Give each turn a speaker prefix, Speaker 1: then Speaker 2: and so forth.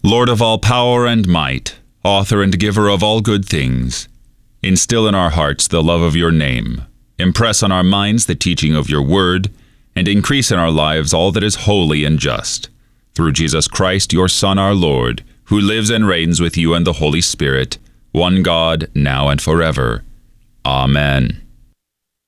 Speaker 1: Lord of all power and might, author and giver of all good things, instill in our hearts the love of your name, impress on our minds the teaching of your word, and increase in our lives all that is holy and just. Through Jesus Christ, your Son, our Lord, who lives and reigns with you and the Holy Spirit, one God, now and forever. Amen.